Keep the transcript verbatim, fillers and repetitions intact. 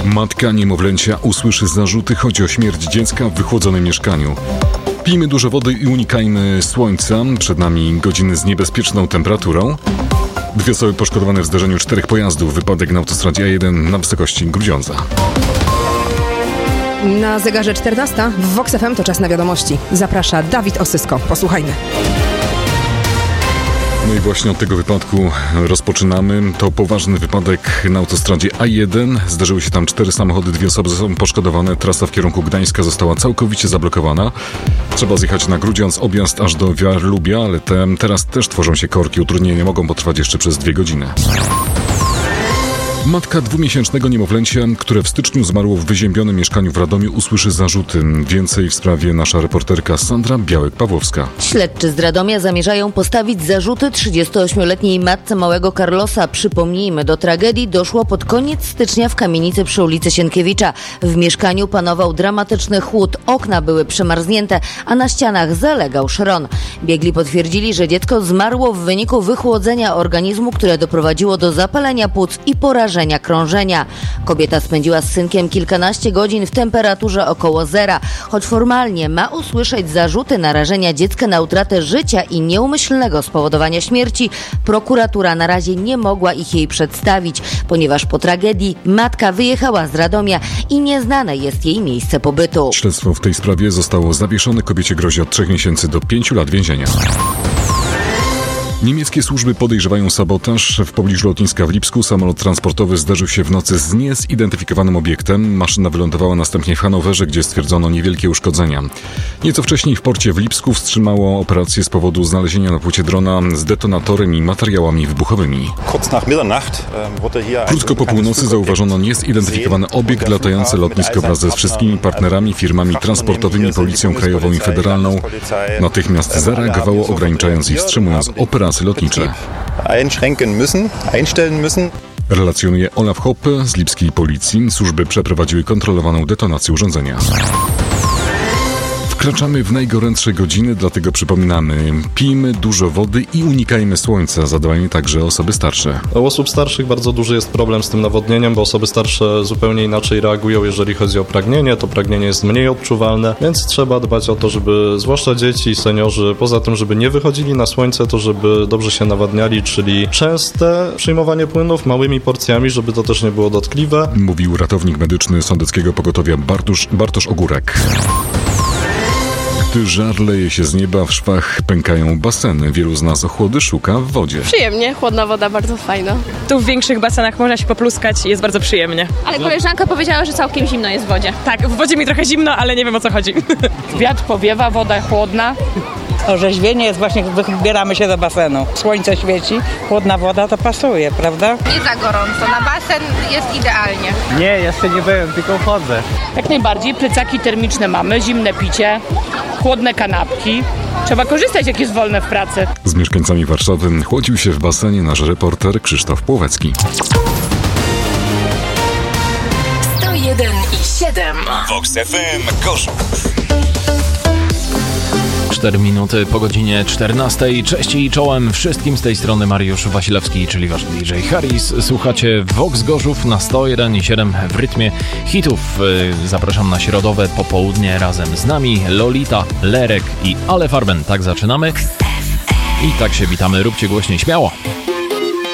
Matka niemowlęcia usłyszy zarzuty, chodzi o śmierć dziecka w wychłodzonym mieszkaniu. Pijmy dużo wody i unikajmy słońca. Przed nami godziny z niebezpieczną temperaturą. Dwie osoby poszkodowane w zdarzeniu czterech pojazdów. Wypadek na autostradzie A jeden na wysokości Grudziądza. Na zegarze czternasta w Vox F M to czas na wiadomości. Zaprasza Dawid Osysko. Posłuchajmy. No i właśnie od tego wypadku rozpoczynamy. To poważny wypadek na autostradzie A jeden. Zdarzyły się tam cztery samochody, dwie osoby są poszkodowane. Trasa w kierunku Gdańska została całkowicie zablokowana. Trzeba zjechać na Grudziądz, objazd aż do Wiarlubia, ale te, teraz też tworzą się korki. Utrudnienia mogą potrwać jeszcze przez dwie godziny. Matka dwumiesięcznego niemowlęcia, które w styczniu zmarło w wyziębionym mieszkaniu w Radomiu, usłyszy zarzuty. Więcej w sprawie nasza reporterka Sandra Białek-Pawłowska. Śledczy z Radomia zamierzają postawić zarzuty trzydziestoośmioletniej matce małego Carlosa. Przypomnijmy, do tragedii doszło pod koniec stycznia w kamienicy przy ulicy Sienkiewicza. W mieszkaniu panował dramatyczny chłód, okna były przemarznięte, a na ścianach zalegał szron. Biegli potwierdzili, że dziecko zmarło w wyniku wychłodzenia organizmu, które doprowadziło do zapalenia płuc i porażenia krążenia. Kobieta spędziła z synkiem kilkanaście godzin w temperaturze około zera. Choć formalnie ma usłyszeć zarzuty narażenia dziecka na utratę życia i nieumyślnego spowodowania śmierci, prokuratura na razie nie mogła ich jej przedstawić, ponieważ po tragedii matka wyjechała z Radomia i nieznane jest jej miejsce pobytu. Śledztwo w tej sprawie zostało zawieszone. Kobiecie grozi od trzech miesięcy do pięciu lat więzienia. Niemieckie służby podejrzewają sabotaż. W pobliżu lotniska w Lipsku samolot transportowy zderzył się w nocy z niezidentyfikowanym obiektem. Maszyna wylądowała następnie w Hanowerze, gdzie stwierdzono niewielkie uszkodzenia. Nieco wcześniej w porcie w Lipsku wstrzymało operację z powodu znalezienia na płycie drona z detonatorem i materiałami wybuchowymi. Krótko po północy zauważono niezidentyfikowany obiekt latający lotnisko wraz ze wszystkimi partnerami, firmami transportowymi, Policją Krajową i Federalną. Natychmiast zareagowało, ograniczając i wstrzymując operację lotnicze. Relacjonuje Olaf Hoppe z lipskiej policji. Służby przeprowadziły kontrolowaną detonację urządzenia. Wkraczamy w najgorętsze godziny, dlatego przypominamy, pijmy dużo wody i unikajmy słońca. Zadbajmy także osoby starsze. U osób starszych bardzo duży jest problem z tym nawodnieniem, bo osoby starsze zupełnie inaczej reagują, jeżeli chodzi o pragnienie. To pragnienie jest mniej odczuwalne, więc trzeba dbać o to, żeby zwłaszcza dzieci i seniorzy, poza tym, żeby nie wychodzili na słońce, to żeby dobrze się nawadniali, czyli częste przyjmowanie płynów małymi porcjami, żeby to też nie było dotkliwe. Mówił ratownik medyczny Sądeckiego Pogotowia Bartosz, Bartosz Ogórek. Gdy żar leje się z nieba, w szwach pękają baseny. Wielu z nas ochłody szuka w wodzie. Przyjemnie, chłodna woda, bardzo fajna. Tu w większych basenach można się popluskać i jest bardzo przyjemnie. Ale koleżanka powiedziała, że całkiem zimno jest w wodzie. Tak, w wodzie mi trochę zimno, ale nie wiem, o co chodzi. Wiatr powiewa, woda chłodna. Orzeźwienie jest właśnie, wybieramy się do basenu. Słońce świeci, chłodna woda to pasuje, prawda? Nie za gorąco, na basen jest idealnie. Nie, jeszcze nie byłem, tylko chodzę. Jak najbardziej, plecaki termiczne mamy, zimne picie, chłodne kanapki. Trzeba korzystać, jak jest wolne w pracy. Z mieszkańcami Warszawy chłodził się w basenie nasz reporter Krzysztof Płowecki. sto jeden i siedem. Vox F M Gorzów. cztery minuty po godzinie czternastej. Cześć i czołem wszystkim, z tej strony Mariusz Wasilewski, czyli wasz D J Harris. Słuchacie Vox Gorzów na sto jeden i siedem w rytmie hitów. Zapraszam na środowe popołudnie razem z nami Lolita, Lerek i Ale Farben. Tak zaczynamy. I tak się witamy. Róbcie głośniej, śmiało.